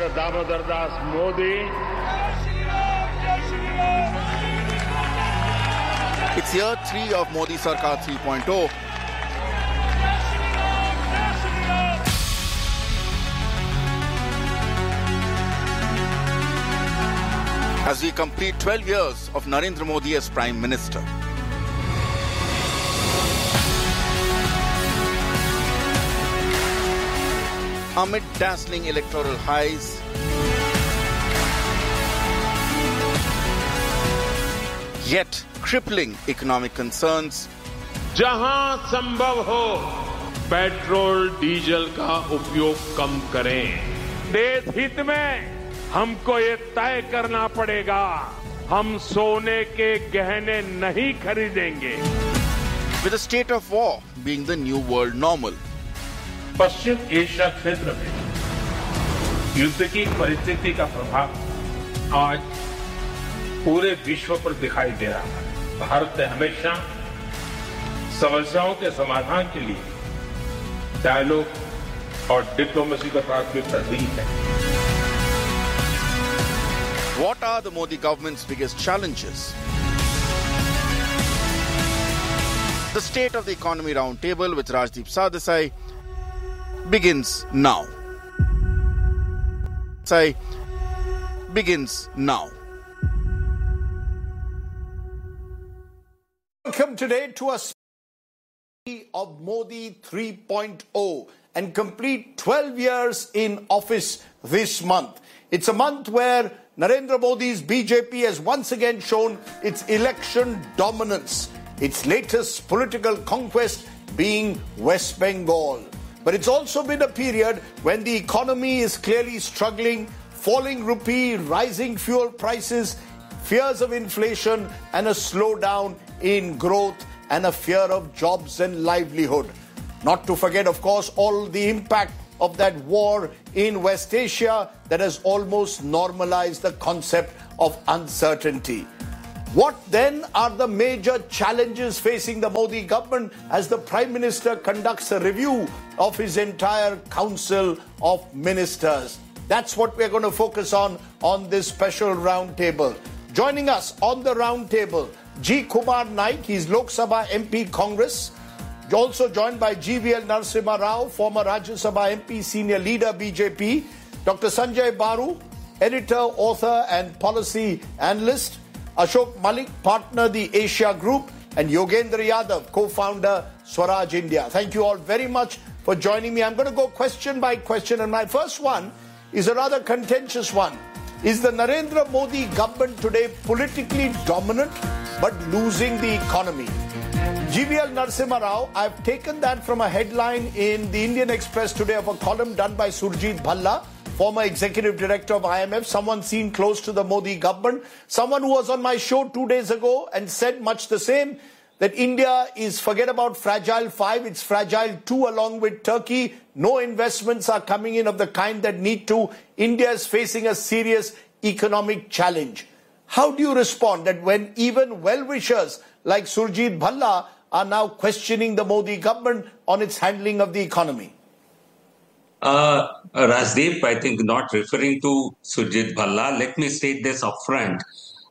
Damodar Das Modi. It's year 3 of Modi Sarkar 3.0. As we complete 12 years of Narendra Modi as Prime Minister. Amid dazzling electoral highs, yet crippling economic concerns, जहां संभव हो petrol diesel का उपयोग कम करें। देश हित में हमको ये तय करना पड़ेगा, हम सोने के गहने नहीं खरीदेंगे। with the state of war being the new world normal. Paschim Asia क्षेत्र में युद्ध की परिस्थिति का प्रभाव आज पूरे विश्व पर दिखाई दे रहा है। भारत ने हमेशा समस्याओं के समाधान के लिए डायलॉग और डिप्लोमेसी को प्राथमिकता दी है। What are the Modi government's biggest challenges? The State of the Economy Roundtable with Rajdeep Sardesai begins now. Welcome today to a study of Modi 3.0 and complete 12 years in office this month. It's a month where Narendra Modi's BJP has once again shown its election dominance, its latest political conquest being West Bengal. But it's also been a period when the economy is clearly struggling, falling rupee, rising fuel prices, fears of inflation and a slowdown in growth and a fear of jobs and livelihood. Not to forget, of course, all the impact of that war in West Asia that has almost normalized the concept of uncertainty. What then are the major challenges facing the Modi government as the Prime Minister conducts a review of his entire Council of Ministers? That's what we're going to focus on this special roundtable. Joining us on the roundtable, G. Kumar Naik, he's Lok Sabha MP Congress. Also joined by GVL Narasimha Rao, former Rajya Sabha MP, senior leader BJP. Dr. Sanjay Baru, editor, author and policy analyst. Ashok Malik, partner, the Asia Group. And Yogendra Yadav, co-founder, Swaraj India. Thank you all very much for joining me. I'm going to go question by question. And my first one is a rather contentious one. Is the Narendra Modi government today politically dominant but losing the economy? GVL Narasimha Rao, I've taken that from a headline in the Indian Express today of a column done by Surjit Bhalla, former executive director of IMF, someone seen close to the Modi government, someone who was on my show 2 days ago and said much the same, that India is, forget about Fragile 5, it's Fragile 2 along with Turkey. No investments are coming in of the kind that need to. India is facing a serious economic challenge. How do you respond that when even well-wishers like Surjit Bhalla are now questioning the Modi government on its handling of the economy? Rajdeep, I think not referring to Surjit Bhalla, let me state this upfront.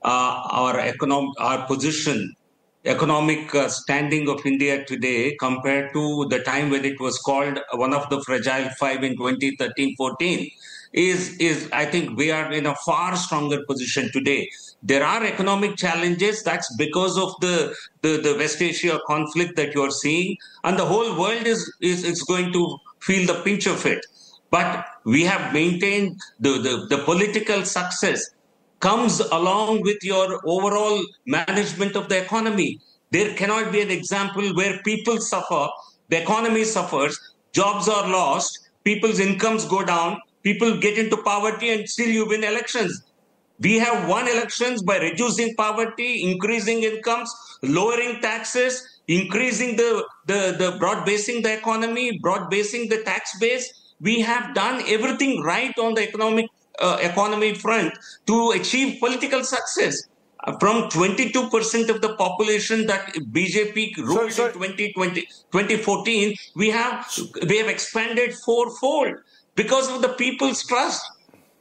Our position, economic standing of India today compared to the time when it was called one of the Fragile 5 in 2013-14 is I think we are in a far stronger position today. There are economic challenges. That's because of the West Asia conflict that you are seeing, and the whole world is going to feel the pinch of it. But we have maintained the political success comes along with your overall management of the economy. There cannot be an example where people suffer, the economy suffers, jobs are lost, people's incomes go down, people get into poverty, and still you win elections. We have won elections by reducing poverty, increasing incomes, lowering taxes, increasing the broad-basing the economy, broad-basing the tax base. We have done everything right on the economy front to achieve political success. From 22% of the population that BJP ruled in 2014, we have expanded fourfold because of the people's trust.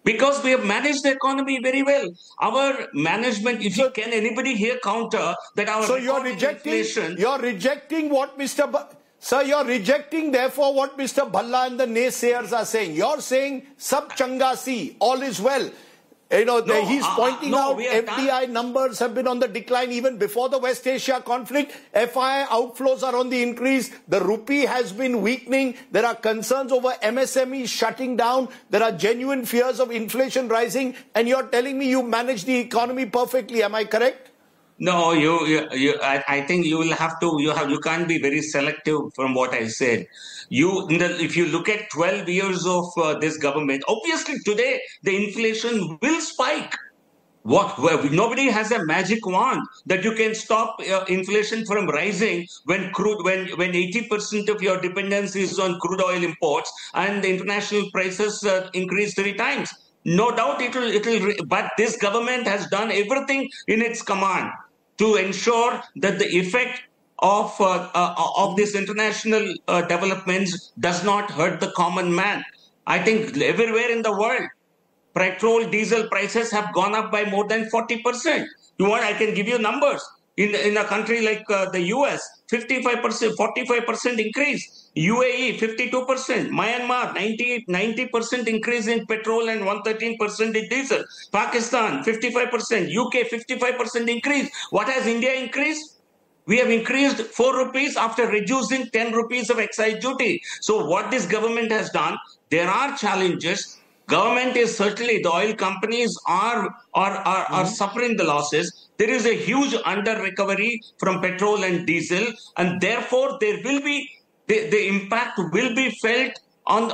Because we have managed the economy very well. Our management, can anybody here counter that our So you're rejecting what Mr. Sir, you're rejecting therefore what Mr. Bhalla and the naysayers are saying. You're saying Sab Changa Si, all is well. He's pointing out FDI numbers have been on the decline even before the West Asia conflict. FII outflows are on the increase. The rupee has been weakening. There are concerns over MSMEs shutting down. There are genuine fears of inflation rising. And you're telling me you manage the economy perfectly. Am I correct? No, I think you will have to. You can't be very selective from what I said. If you look at 12 years of this government, obviously today the inflation will spike. Nobody has a magic wand that you can stop inflation from rising when 80% of your dependence is on crude oil imports and the international prices increase 3 times. No doubt but this government has done everything in its command to ensure that the effect of this international developments does not hurt the common man. I think everywhere in the world, petrol, diesel prices have gone up by more than 40%. I can give you numbers. In a country like the US, 45% increase. UAE, 52%. Myanmar, 90% increase in petrol and 113% in diesel. Pakistan, 55%. UK, 55% increase. What has India increased? We have increased 4 rupees after reducing 10 rupees of excise duty. So what this government has done, there are challenges. Government is certainly, the oil companies are suffering the losses. There is a huge under recovery from petrol and diesel, and therefore there will be the impact will be felt on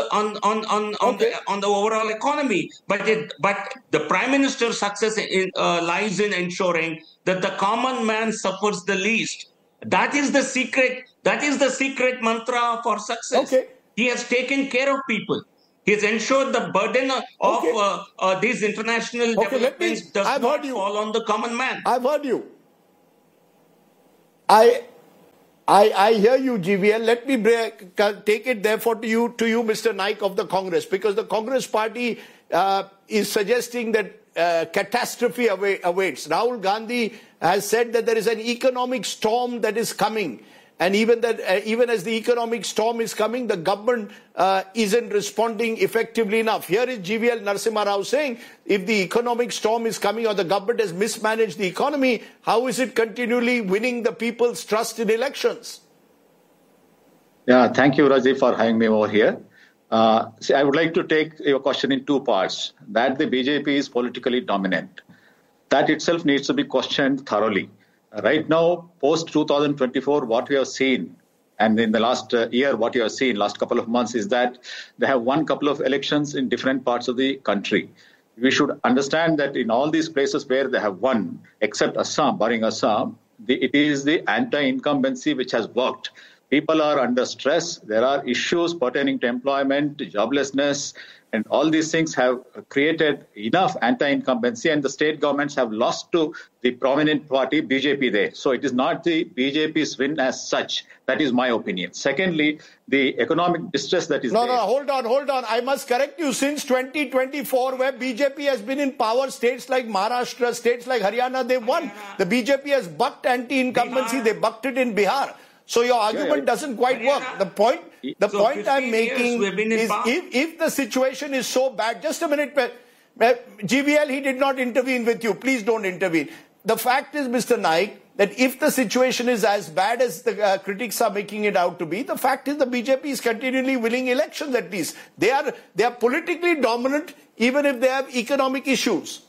the overall economy. But the Prime Minister's success lies in ensuring that the common man suffers the least. That is the secret. That is the secret mantra for success. Okay. He has taken care of people. He's ensured the burden of these international developments does not fall on the common man. I've heard you. I hear you, GVL. Let me take it therefore to you, Mr. Naik of the Congress, because the Congress party is suggesting that catastrophe awaits. Rahul Gandhi has said that there is an economic storm that is coming. And even as the economic storm is coming, the government isn't responding effectively enough. Here is GVL Narasimha Rao saying, if the economic storm is coming or the government has mismanaged the economy, how is it continually winning the people's trust in elections? Yeah, thank you, Rajiv, for having me over here. I would like to take your question in 2 parts. That the BJP is politically dominant. That itself needs to be questioned thoroughly. Right now, post-2024, what we have seen, and in the last year, what you have seen, last couple of months, is that they have won a couple of elections in different parts of the country. We should understand that in all these places where they have won, except Assam, barring Assam, it is the anti-incumbency which has worked. People are under stress. There are issues pertaining to employment, joblessness, and all these things have created enough anti-incumbency, and the state governments have lost to the prominent party, BJP there. So it is not the BJP's win as such. That is my opinion. Secondly, the economic distress that is there. No, hold on. I must correct you. Since 2024, where BJP has been in power, states like Maharashtra, states like Haryana, they won. The BJP has bucked anti-incumbency. They bucked it in Bihar. So your argument doesn't quite work. The point I'm making is if the situation is so bad, just a minute, GVL, he did not intervene with you. Please don't intervene. The fact is, Mr. Naik, that if the situation is as bad as the critics are making it out to be, the fact is the BJP is continually winning elections at least. They are politically dominant even if they have economic issues.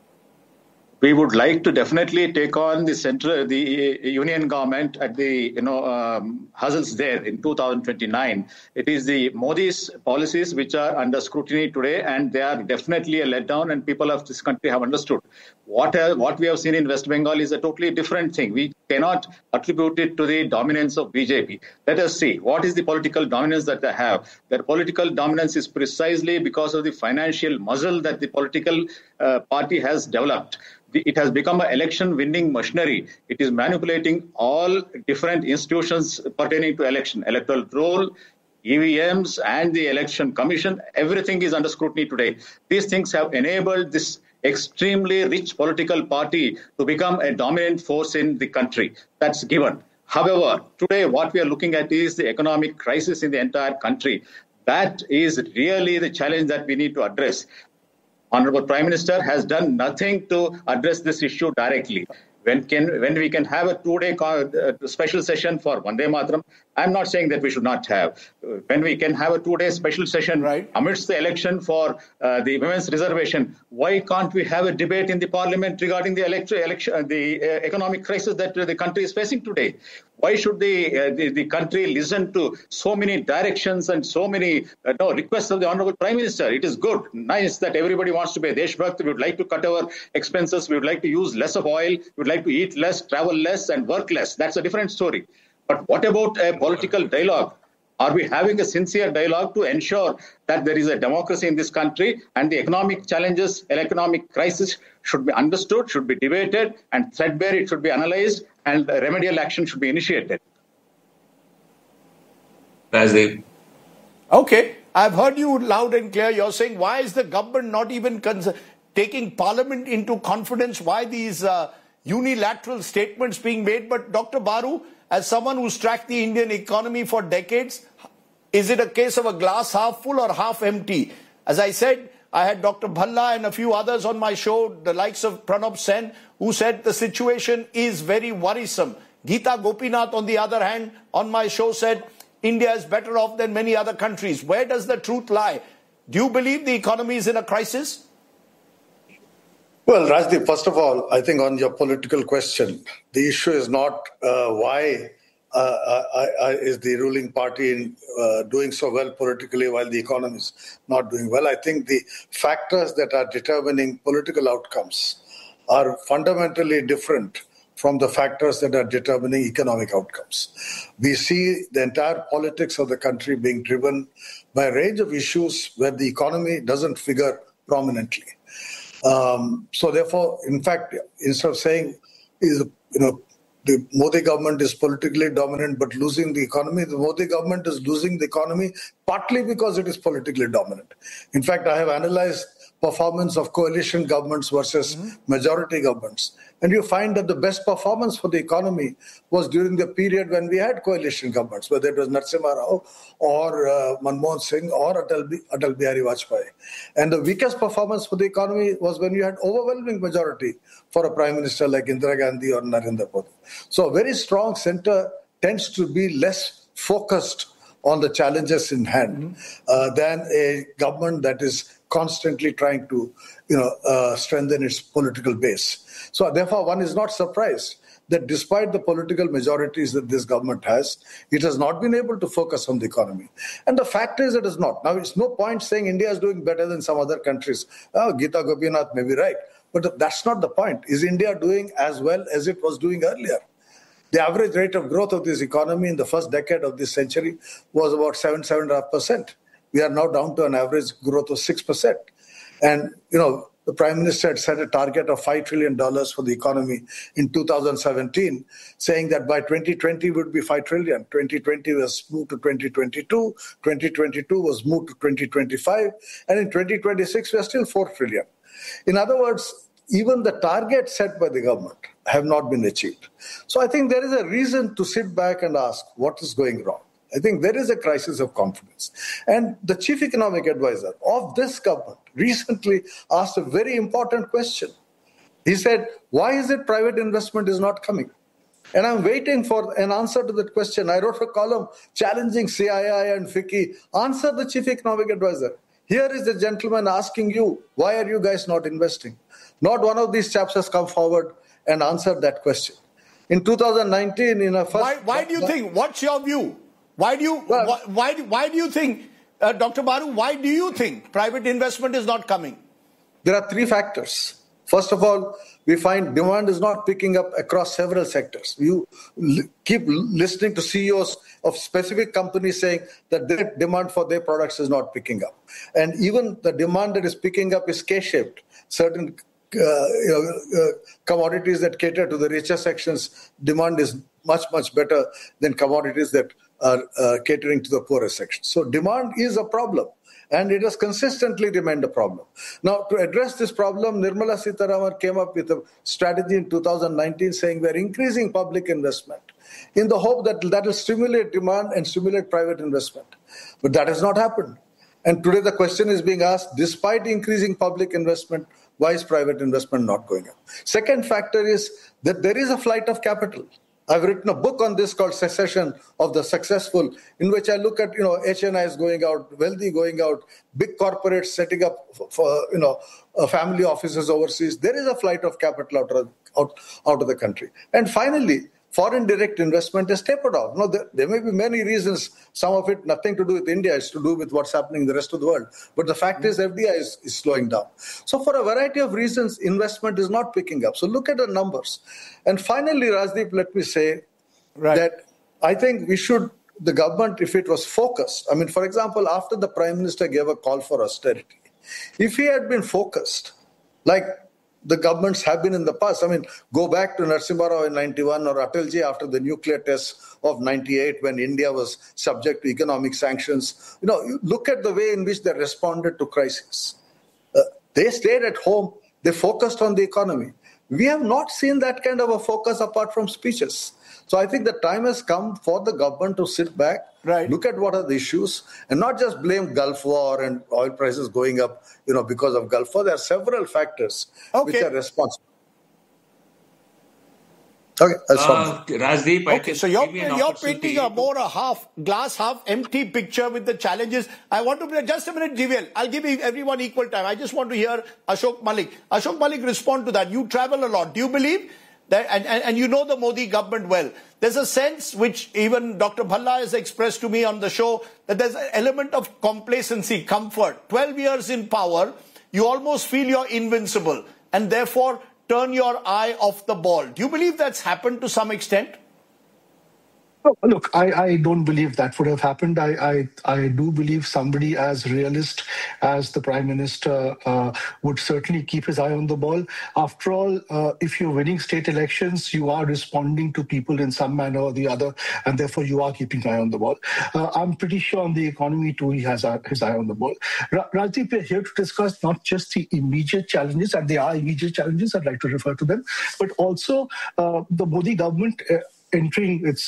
We would like to definitely take on the union government at the hustles there in 2029. It is the Modi's policies which are under scrutiny today, and they are definitely a letdown. And people of this country have understood what we have seen in West Bengal is a totally different thing. We cannot attribute it to the dominance of BJP. Let us see what is the political dominance that they have. Their political dominance is precisely because of the financial muscle that the political party has developed. It has become an election-winning machinery. It is manipulating all different institutions pertaining to election, electoral roll, EVMs and the election commission, everything is under scrutiny today. These things have enabled this extremely rich political party to become a dominant force in the country. That's given. However, today what we are looking at is the economic crisis in the entire country. That is really the challenge that we need to address. Honorable Prime Minister has done nothing to address this issue directly. When we can have a 2-day special session for Vande Mataram, I'm not saying that we should not have. When we can have a 2-day special session amidst the election for the women's reservation, why can't we have a debate in the parliament regarding the economic crisis that the country is facing today? Why should the country listen to so many directions and so many requests of the Honorable Prime Minister? It is good, nice that everybody wants to be a Deshbhakt. We would like to cut our expenses. We would like to use less of oil. We would like to eat less, travel less, and work less. That's a different story. But what about a political dialogue? Are we having a sincere dialogue to ensure that there is a democracy in this country and the economic challenges, economic crisis should be understood, should be debated, and threadbare it should be analyzed, and remedial action should be initiated? Rajdeep. Okay, I've heard you loud and clear. You're saying, why is the government not even taking Parliament into confidence? Why these unilateral statements being made? But Dr. Baru, as someone who's tracked the Indian economy for decades, is it a case of a glass half full or half empty? As I said, I had Dr. Bhalla and a few others on my show, the likes of Pranab Sen, who said the situation is very worrisome. Geeta Gopinath, on the other hand, on my show said, India is better off than many other countries. Where does the truth lie? Do you believe the economy is in a crisis? Well, Rajdeep, first of all, I think on your political question, the issue is not why is the ruling party doing so well politically while the economy is not doing well. I think the factors that are determining political outcomes are fundamentally different from the factors that are determining economic outcomes. We see the entire politics of the country being driven by a range of issues where the economy doesn't figure prominently. So therefore, in fact, instead of saying, the Modi government is politically dominant but losing the economy, the Modi government is losing the economy partly because it is politically dominant. In fact, I have analyzed performance of coalition governments versus majority governments. And you find that the best performance for the economy was during the period when we had coalition governments, whether it was Narasimha Rao or Manmohan Singh or Atal Bihari Vajpayee. And the weakest performance for the economy was when you had overwhelming majority for a prime minister like Indira Gandhi or Narendra Modi. So a very strong center tends to be less focused on the challenges in hand than a government that is constantly trying to, strengthen its political base. So therefore, one is not surprised that despite the political majorities that this government has, it has not been able to focus on the economy. And the fact is it is not. Now, it's no point saying India is doing better than some other countries. Geeta Gopinath may be right, but that's not the point. Is India doing as well as it was doing earlier? The average rate of growth of this economy in the first decade of this century was about 7.5%. We are now down to an average growth of 6%. And, the Prime Minister had set a target of $5 trillion for the economy in 2017, saying that by 2020 it would be $5 trillion. 2020 was moved to 2022. 2022 was moved to 2025. And in 2026, we are still $4 trillion. In other words, even the targets set by the government have not been achieved. So I think there is a reason to sit back and ask what is going wrong. I think there is a crisis of confidence. And the chief economic advisor of this government recently asked a very important question. He said, why is it private investment is not coming? And I'm waiting for an answer to that question. I wrote a column challenging CII and FICCI. Answer the chief economic advisor. Here is the gentleman asking you, why are you guys not investing? Not one of these chaps has come forward and answered that question. In 2019, in a first... Why do you think? What's your view? Why do you think, Dr. Baru, why do you think private investment is not coming? There are three factors. First of all, we find demand is not picking up across several sectors. You keep listening to CEOs of specific companies saying that their demand for their products is not picking up. And even the demand that is picking up is K-shaped. Certain commodities that cater to the richer sections, demand is much, much better than commodities that are catering to the poorest section. So demand is a problem, and it has consistently remained a problem. Now, to address this problem, Nirmala Sitharaman came up with a strategy in 2019 saying we're increasing public investment in the hope that that will stimulate demand and stimulate private investment. But that has not happened. And today the question is being asked, despite increasing public investment, why is private investment not going up? Second factor is that there is a flight of capital. I've written a book on this called Secession of the Successful, in which I look at, HNIs going out, wealthy going out, big corporates setting up for, family offices overseas. There is a flight of capital out of the country. And finally, foreign direct investment has tapered off. Now, there may be many reasons, some of it nothing to do with India, it's to do with what's happening in the rest of the world. But the fact is FDI is slowing down. So for a variety of reasons, investment is not picking up. So look at the numbers. And finally, Rajdeep, let me say that I think the government, if it was focused, for example, after the Prime Minister gave a call for austerity, if he had been focused, like the governments have been in the past. Go back to Narasimha Rao in 91 or Atalji after the nuclear tests of 98 when India was subject to economic sanctions. Look at the way in which they responded to crisis. They stayed at home. They focused on the economy. We have not seen that kind of a focus apart from speeches. So I think the time has come for the government to sit back, look at what are the issues, and not just blame Gulf War and oil prices going up, because of Gulf War. There are several factors which are responsible. Okay, that's Rajdeep, okay, so you're painting a glass half empty picture with the challenges. I want to just a minute, Jivyal. I'll give everyone equal time. I just want to hear Ashok Malik. Ashok Malik, respond to that. You travel a lot. Do you believe that, and you know the Modi government well, there's a sense which even Dr. Bhalla has expressed to me on the show, that there's an element of complacency, comfort. 12 years in power, you almost feel you're invincible, and therefore turn your eye off the ball. Do you believe that's happened to some extent? Look, I don't believe that would have happened. I do believe somebody as realist as the Prime Minister would certainly keep his eye on the ball. After all, if you're winning state elections, you are responding to people in some manner or the other, and therefore you are keeping an eye on the ball. I'm pretty sure on the economy too, he has his eye on the ball. Rajdeep, we're here to discuss not just the immediate challenges, and they are immediate challenges, I'd like to refer to them, but also the Modi government entering its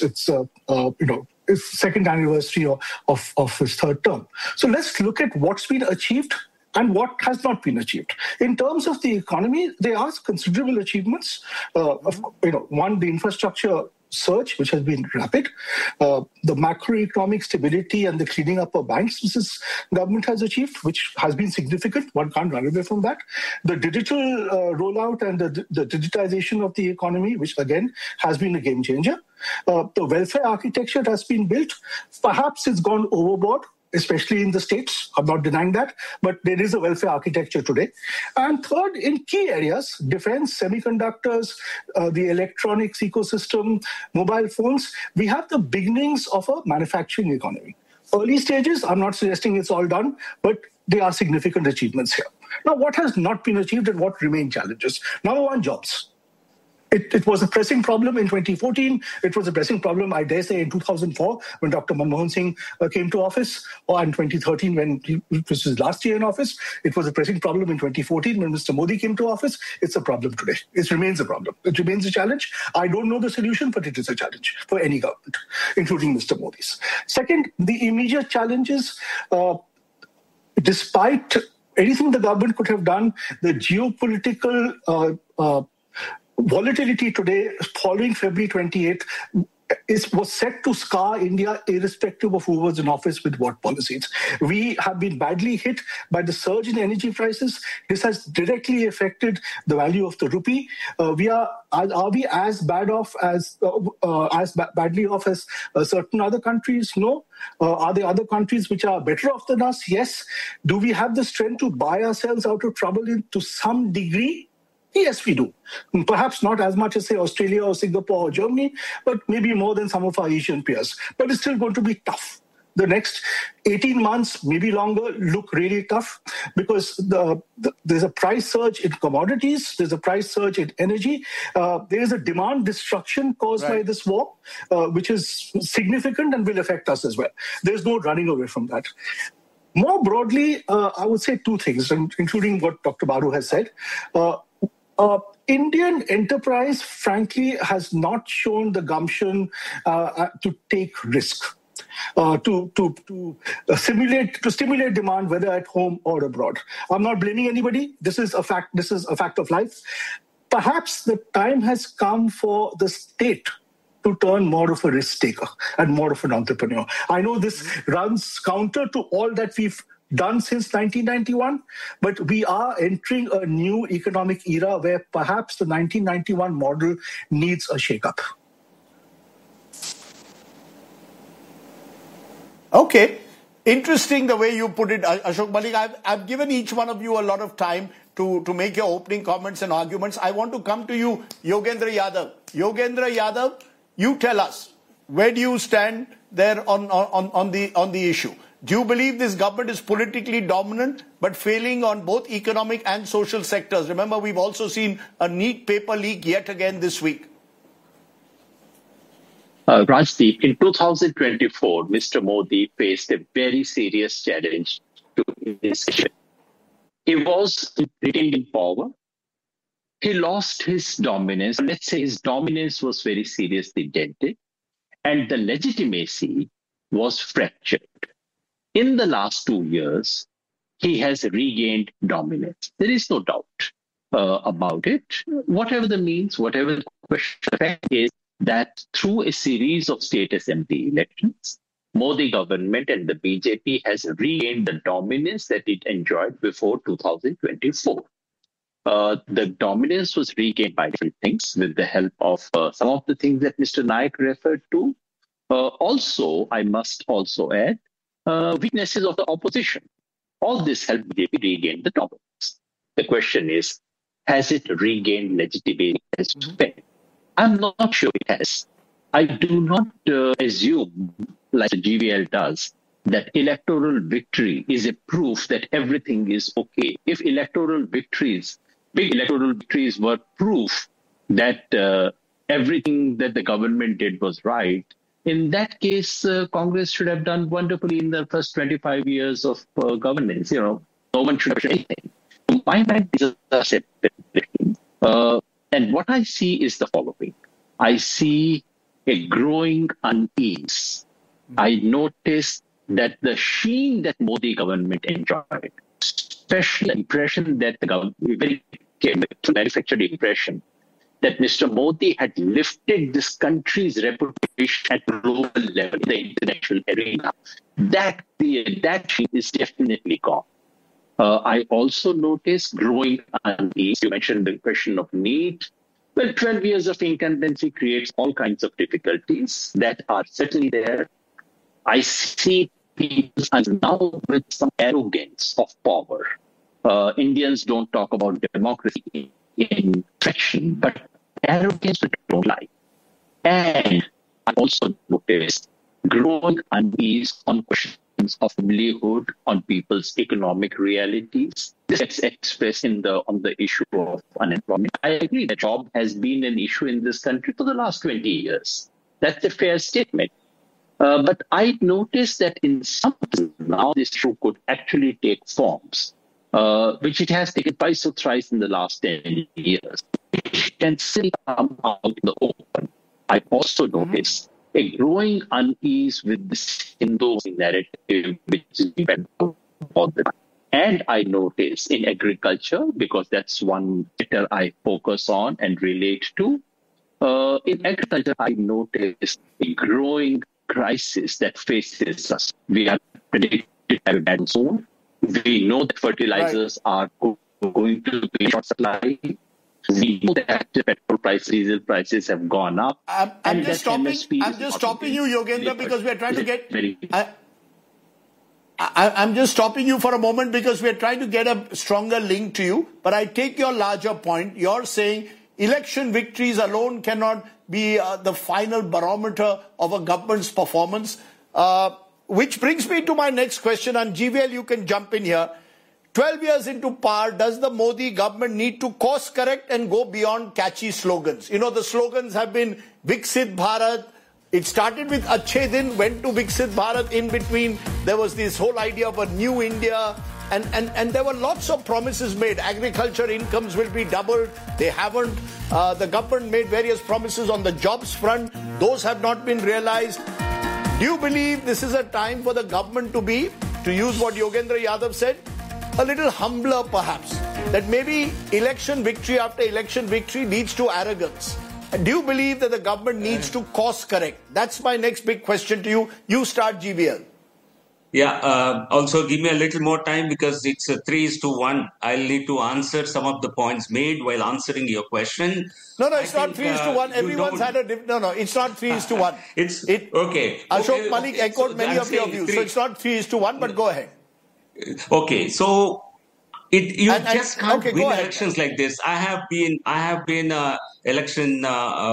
second anniversary of his third term. So let's look at what's been achieved and what has not been achieved. In terms of the economy, there are considerable achievements. One, the infrastructure surge, which has been rapid. The macroeconomic stability and the cleaning up of banks this government has achieved, which has been significant. One can't run away from that. The digital rollout and the digitization of the economy, which again has been a game changer. The welfare architecture has been built. Perhaps it's gone overboard, especially in the states. I'm not denying that, but there is a welfare architecture today. And third, in key areas, defense, semiconductors, the electronics ecosystem, mobile phones, we have the beginnings of a manufacturing economy. Early stages, I'm not suggesting it's all done, but there are significant achievements here. Now, what has not been achieved and what remain challenges? Number one, jobs. It was a pressing problem in 2014. It was a pressing problem, I dare say, in 2004 when Dr. Manmohan Singh came to office, or in 2013 when it was his last year in office. It was a pressing problem in 2014 when Mr. Modi came to office. It's a problem today. It remains a problem. It remains a challenge. I don't know the solution, but it is a challenge for any government, including Mr. Modi's. Second, the immediate challenges, despite anything the government could have done, the geopolitical volatility today, following February 28th, was set to scar India irrespective of who was in office with what policies. We have been badly hit by the surge in energy prices. This has directly affected the value of the rupee. Are we as bad off as badly off as certain other countries? No. Are there other countries which are better off than us? Yes. Do we have the strength to buy ourselves out of trouble to some degree? Yes, we do. Perhaps not as much as, say, Australia or Singapore or Germany, but maybe more than some of our Asian peers. But it's still going to be tough. the next 18 months, maybe longer, look really tough because there's a price surge in commodities, there's a price surge in energy, there is a demand destruction caused by this war, which is significant and will affect us as well. There's no running away from that. More broadly, I would say two things, including what Dr. Baru has said. Indian enterprise, frankly, has not shown the gumption to take risk, to stimulate demand, whether at home or abroad. I'm not blaming anybody. This is a fact. This is a fact of life. Perhaps the time has come for the state to turn more of a risk taker and more of an entrepreneur. I know this runs counter to all that we've done since 1991, but we are entering a new economic era where perhaps the 1991 model needs a shake-up. Okay. Interesting the way you put it, Ashok Malik. I've given each one of you a lot of time to make your opening comments and arguments. I want to come to you, Yogendra Yadav. Yogendra Yadav, you tell us, where do you stand there on the issue? Do you believe this government is politically dominant but failing on both economic and social sectors? Remember, we've also seen a neat paper leak yet again this week. Rajdeep, in 2024, Mr. Modi faced a very serious challenge to his nation. He was retained in power. He lost his dominance. Let's say his dominance was very seriously dented, and the legitimacy was fractured. In the last 2 years, he has regained dominance. There is no doubt about it. Whatever the means, whatever the question, the fact is that through a series of state assembly elections, Modi government and the BJP has regained the dominance that it enjoyed before 2024. The dominance was regained by different things with the help of some of the things that Mr. Naik referred to. Also, I must also add, weaknesses of the opposition. All this helped BJP regain the dominance. The question is, has it regained legitimacy as well? I'm not sure it has. I do not assume, like the GVL does, that electoral victory is a proof that everything is okay. If big electoral victories were proof that everything that the government did was right, in that case, Congress should have done wonderfully in the first 25 years of governance. No one should have done anything. To my mind, this is a separate thing. And what I see is the following. I see a growing unease. I noticed that the sheen that Modi government enjoyed, especially the impression that the government, very manufactured impression that Mr. Modi had lifted this country's reputation at global level, in the international arena, that sheen is definitely gone. I also noticed growing unease. You mentioned the question of need. Well, 12 years of incumbency creates all kinds of difficulties that are certainly there. I see people now with some arrogance of power. Indians don't talk about democracy in fiction, but arrogance we don't like. And I also noticed growing unease on questions of livelihood, on people's economic realities. This gets expressed on the issue of unemployment. I agree that job has been an issue in this country for the last 20 years. That's a fair statement. But I noticed that in some places now this issue could actually take forms, which it has taken twice or thrice in the last 10 years. It can still come out in the open. I also noticed a growing unease with this Hindu narrative, which is all the time. And I notice in agriculture, because that's one sector I focus on and relate to, in agriculture, I notice a growing crisis that faces us. We are predicted to have a bad zone. We know that fertilizers are going to be in short supply. We know that petrol prices, diesel prices have gone up. I'm just stopping you, Yogendra, because we're trying to get... I'm just stopping you for a moment because we're trying to get a stronger link to you. But I take your larger point. You're saying election victories alone cannot be the final barometer of a government's performance. which brings me to my next question, and GVL, you can jump in here. 12 years into power, does the Modi government need to course correct and go beyond catchy slogans? You know, the slogans have been Viksit Bharat. It started with Achhe Din, went to Viksit Bharat. In between, there was this whole idea of a new India. And there were lots of promises made. Agriculture incomes will be doubled. They haven't. The government made various promises on the jobs front. Those have not been realized. Do you believe this is a time for the government to be, to use what Yogendra Yadav said, a little humbler perhaps? That maybe election victory after election victory leads to arrogance. And do you believe that the government needs to course correct? That's my next big question to you. You start, GVL. Yeah, also give me a little more time because it's 3:1. I'll need to answer some of the points made while answering your question. No, it's not 3:1. Everyone's had a... No, it's not 3:1. Okay. Ashok Malik echoed many of your views. So it's not 3:1, but go ahead. Okay, so you just can't win elections like this. I have been election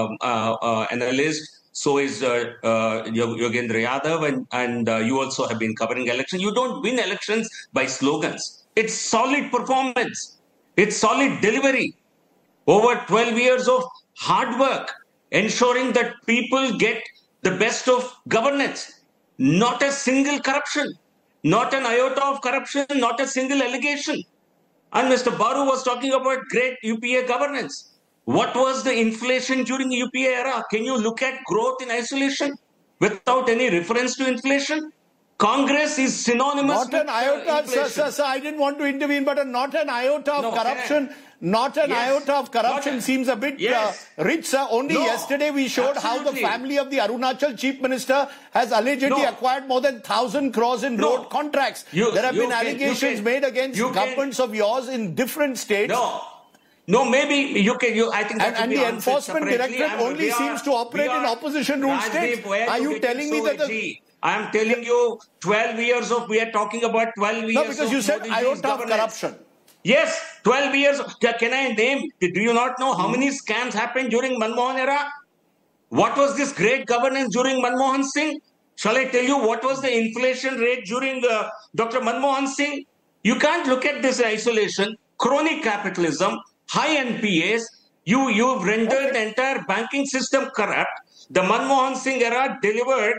analyst. So is Yogendra Yadav, and you also have been covering elections. You don't win elections by slogans. It's solid performance. It's solid delivery. Over 12 years of hard work, ensuring that people get the best of governance. Not a single corruption. Not an iota of corruption. Not a single allegation. And Mr. Baru was talking about great UPA governance. What was the inflation during UPA era? Can you look at growth in isolation without any reference to inflation? Congress is synonymous with inflation. Not an iota, sir, I didn't want to intervene, but not an iota of corruption. Not an iota of corruption seems a bit rich, sir. Only yesterday we showed how the family of the Arunachal Chief Minister has allegedly acquired more than 1,000 crores in road contracts. There have been allegations made against governments of yours in different states. No, maybe you can. I think that and the enforcement directorate only seems to operate in opposition rule states. Are you telling me that I am telling you, 12 years of. We are talking about 12 years. No, because you said iota of corruption. Yes, 12 years. Can I name? Do you not know how many scams happened during Manmohan era? What was this great governance during Manmohan Singh? Shall I tell you what was the inflation rate during Dr. Manmohan Singh? You can't look at this in isolation. Crony capitalism. High NPAs, you've rendered the entire banking system corrupt. The Manmohan Singh era delivered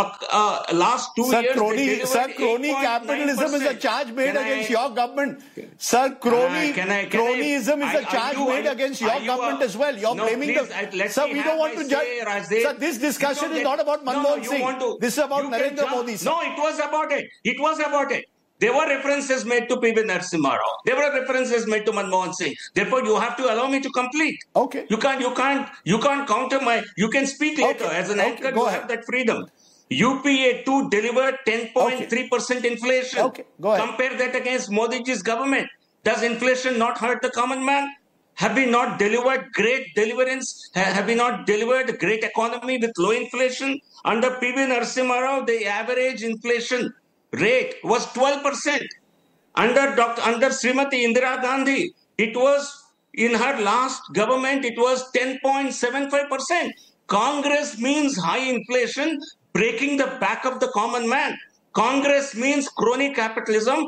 last 2 years. Crony capitalism is a charge made against your government. Sir, cronyism is a charge made against your government as well. You're blaming Sir, we don't want to judge. Sir, this discussion is not about Manmohan Singh. This is about Narendra Modi, sir. No, it was about it. It was about it. There were references made to P.V. Narasimha Rao. There were references made to Manmohan Singh. Therefore, you have to allow me to complete. Okay. You can't counter my. You can speak later as an anchor. You have that freedom. UPA 2 delivered 10.3% inflation. Okay. Go ahead. Compare that against Modi's government. Does inflation not hurt the common man? Have we not delivered great deliverance? Have we not delivered a great economy with low inflation? Under P.V. Narasimha Rao, the average inflation rate was 12%. Under Srimati Indira Gandhi, it was, in her last government, it was 10.75%. Congress means high inflation, breaking the back of the common man. Congress means crony capitalism,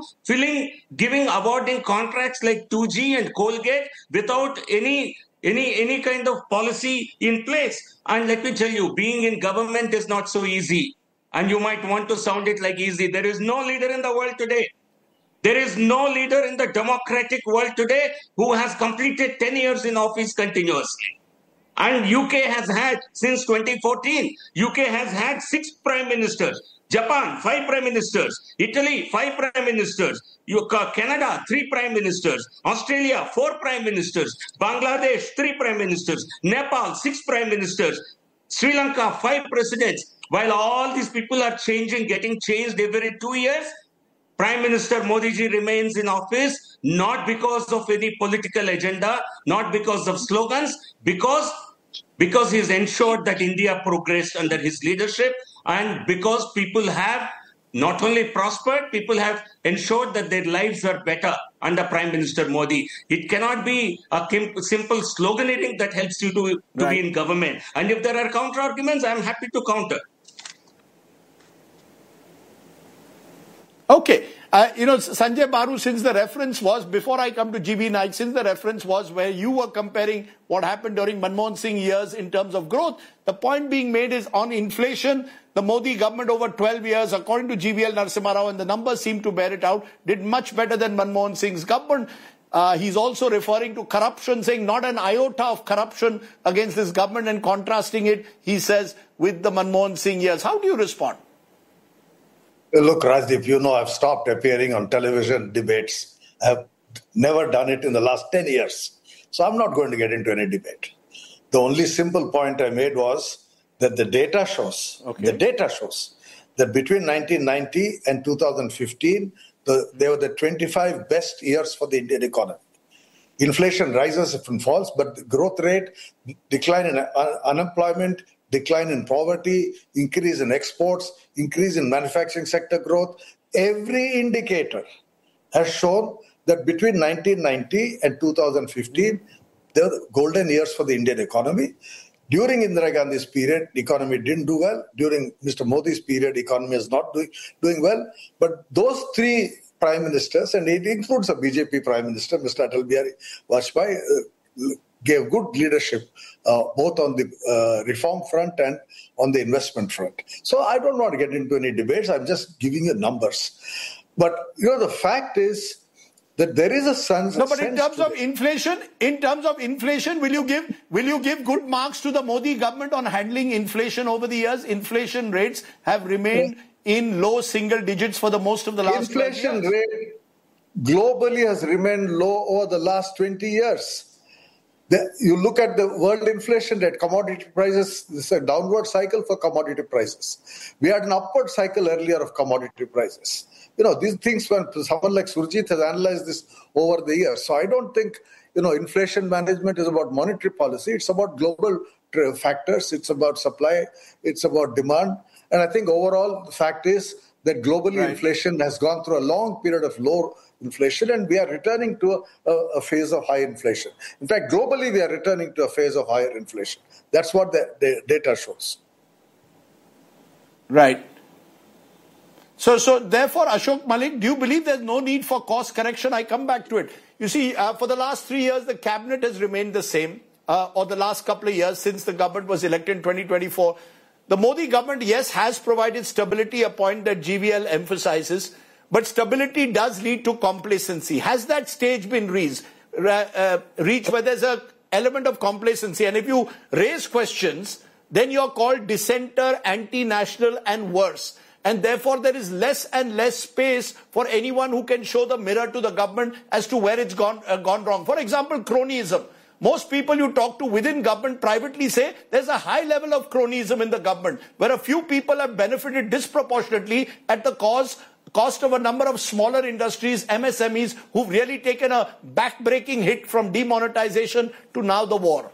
awarding contracts like 2G and Colgate without any kind of policy in place. And let me tell you, being in government is not so easy. And you might want to sound it like easy. There is no leader in the world today. There is no leader in the democratic world today who has completed 10 years in office continuously. And UK has had, since 2014, UK has had 6 prime ministers. Japan, 5 prime ministers. Italy, 5 prime ministers. Canada, 3 prime ministers. Australia, 4 prime ministers. Bangladesh, 3 prime ministers. Nepal, 6 prime ministers. Sri Lanka, 5 presidents. While all these people are getting changed every 2 years, Prime Minister Modi ji remains in office, not because of any political agenda, not because of slogans, because he's ensured that India progressed under his leadership, and because people have not only prospered, people have ensured that their lives are better under Prime Minister Modi. It cannot be a simple sloganeering that helps you to be in government. And if there are counter arguments, I'm happy to counter. Okay. Sanjay Baru, since the reference was, before I come to GB Naik, since the reference was where you were comparing what happened during Manmohan Singh years in terms of growth, the point being made is on inflation, the Modi government over 12 years, according to GVL Narasimha Rao, and the numbers seem to bear it out, did much better than Manmohan Singh's government. He's also referring to corruption, saying not an iota of corruption against this government and contrasting it, he says, with the Manmohan Singh years. How do you respond? Look, Rajdeep, I've stopped appearing on television debates. I've never done it in the last 10 years. So I'm not going to get into any debate. The only simple point I made was that the data shows that between 1990 and 2015, they were the 25 best years for the Indian economy. Inflation rises and falls, but the growth rate, decline in unemployment, decline in poverty, increase in exports, increase in manufacturing sector growth. Every indicator has shown that between 1990 and 2015, they were golden years for the Indian economy. During Indira Gandhi's period, the economy didn't do well. During Mr. Modi's period, the economy is not doing well. But those three prime ministers, and it includes a BJP prime minister, Mr. Atal Bihari Vajpayee, gave good leadership both on the reform front and on the investment front. So I don't want to get into any debates. I'm just giving you numbers. But, the fact is that there is a sense... No, but in terms of inflation, will you give good marks to the Modi government on handling inflation over the years? Inflation rates have remained in low single digits for the most of the last 20 years. Inflation rate globally has remained low over the last 20 years. You look at the world inflation rate, commodity prices, this is a downward cycle for commodity prices. We had an upward cycle earlier of commodity prices. These things, when someone like Surjit has analyzed this over the years. So I don't think, inflation management is about monetary policy. It's about global factors. It's about supply. It's about demand. And I think overall, the fact is that globally inflation has gone through a long period of low inflation, and we are returning to a phase of high inflation. In fact, globally, we are returning to a phase of higher inflation. That's what the data shows. Right. So therefore, Ashok Malik, do you believe there's no need for course correction? I come back to it. You see, for the last 3 years, the cabinet has remained the same, or the last couple of years since the government was elected in 2024. The Modi government, yes, has provided stability, a point that GVL emphasizes, but stability does lead to complacency. Has that stage been reached where there's an element of complacency? And if you raise questions, then you're called dissenter, anti-national, and worse. And therefore, there is less and less space for anyone who can show the mirror to the government as to where it's gone wrong. For example, cronyism. Most people you talk to within government privately say there's a high level of cronyism in the government, where a few people have benefited disproportionately at the cost of a number of smaller industries, MSMEs, who've really taken a back-breaking hit from demonetization to now the war.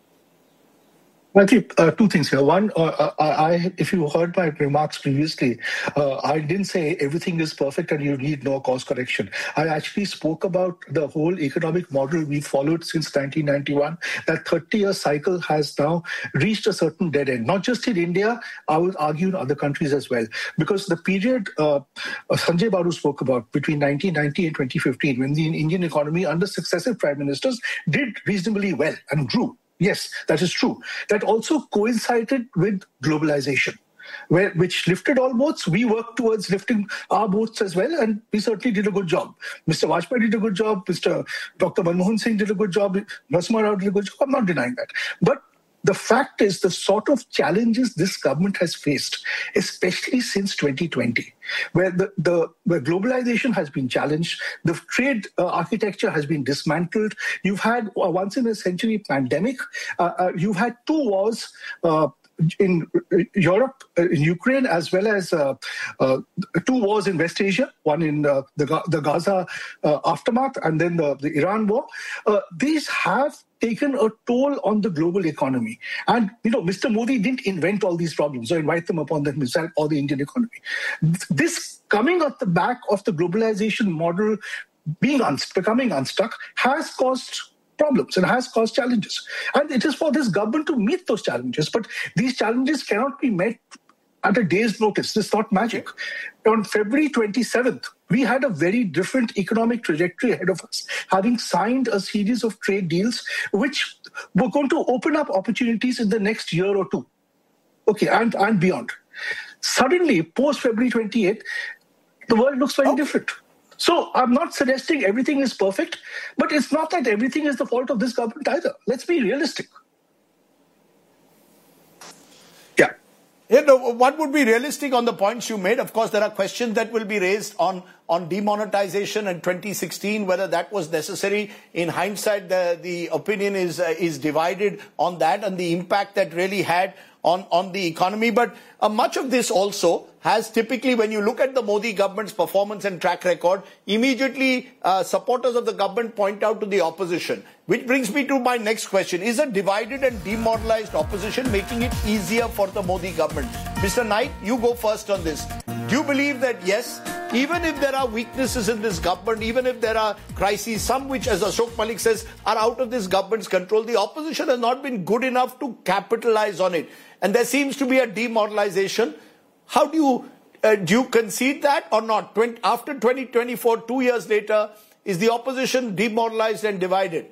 I think two things here. One, if you heard my remarks previously, I didn't say everything is perfect and you need no course correction. I actually spoke about the whole economic model we followed since 1991. That 30-year cycle has now reached a certain dead end, not just in India, I would argue in other countries as well. Because the period Sanjay Baru spoke about between 1990 and 2015, when the Indian economy under successive prime ministers did reasonably well and grew. Yes, that is true. That also coincided with globalization, which lifted all boats. We worked towards lifting our boats as well, and we certainly did a good job. Mr. Vajpayee did a good job. Dr. Manmohan Singh did a good job. Narasimha Rao did a good job. I'm not denying that. But the fact is, the sort of challenges this government has faced, especially since 2020, where where globalization has been challenged, the trade architecture has been dismantled. You've had a once-in-a-century pandemic. You've had two wars in Europe, in Ukraine, as well as two wars in West Asia, one in the Gaza aftermath, and then the Iran war. These have taken a toll on the global economy. And, Mr. Modi didn't invent all these problems or invite them upon himself or the Indian economy. This coming at the back of the globalization model becoming unstuck has caused problems and has caused challenges. And it is for this government to meet those challenges. But these challenges cannot be met at a day's notice. This is not magic. On February 27th, we had a very different economic trajectory ahead of us, having signed a series of trade deals which were going to open up opportunities in the next year or two. Okay, and beyond. Suddenly, post-February 28th, the world looks very different. So I'm not suggesting everything is perfect, but it's not that everything is the fault of this government either. Let's be realistic. What would be realistic on the points you made? Of course, there are questions that will be raised on demonetization in 2016, whether that was necessary. In hindsight, the opinion is divided on that and the impact that really had on the economy. But much of this also has typically, when you look at the Modi government's performance and track record, immediately supporters of the government point out to the opposition. Which brings me to my next question. Is a divided and demoralized opposition making it easier for the Modi government? Mr. Naik, you go first on this. Do you believe that, yes, even if there are weaknesses in this government, even if there are crises, some which, as Ashok Malik says, are out of this government's control, the opposition has not been good enough to capitalize on it. And there seems to be a demoralization. How do you concede that or not? After 2024, 2 years later, is the opposition demoralized and divided?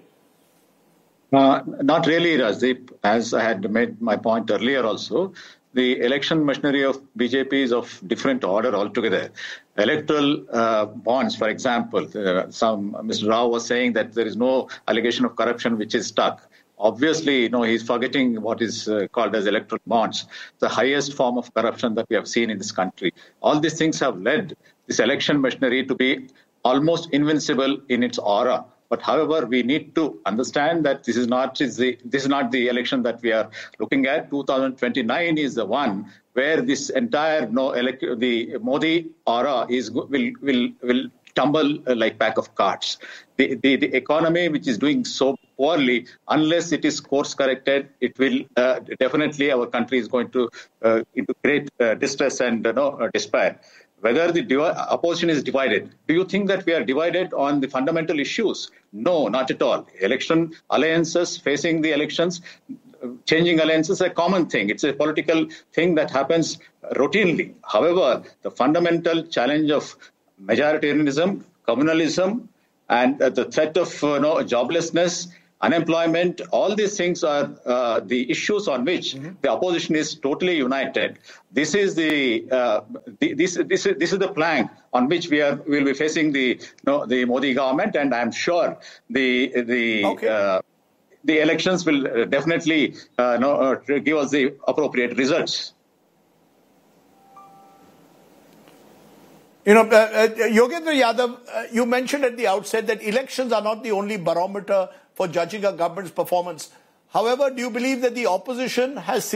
Not really, Rajdeep. As I had made my point earlier also, the election machinery of BJP is of different order altogether. Electoral bonds, for example, Mr. Rao was saying that there is no allegation of corruption which is stuck. Obviously, he's forgetting what is called as electoral bonds, the highest form of corruption that we have seen in this country. All these things have led this election machinery to be almost invincible in its aura. But however, we need to understand that this is not the election that we are looking at. 2029 is the one where this entire the Modi aura will tumble like pack of cards. The economy, which is doing so poorly, unless it is course corrected, it will definitely, our country is going to into great distress and despair. Whether the opposition is divided, do you think that we are divided on the fundamental issues? No, not at all. Election alliances, facing the elections, changing alliances is a common thing. It's a political thing that happens routinely. However, the fundamental challenge of majoritarianism, communalism, and the threat of joblessness, unemployment, all these things are the issues on which the opposition is totally united. This is the plank on which we'll be facing the Modi government, and I'm sure the elections will definitely give us the appropriate results. Yogendra Yadav, you mentioned at the outset that elections are not the only barometer for judging a government's performance. However, do you believe that the opposition has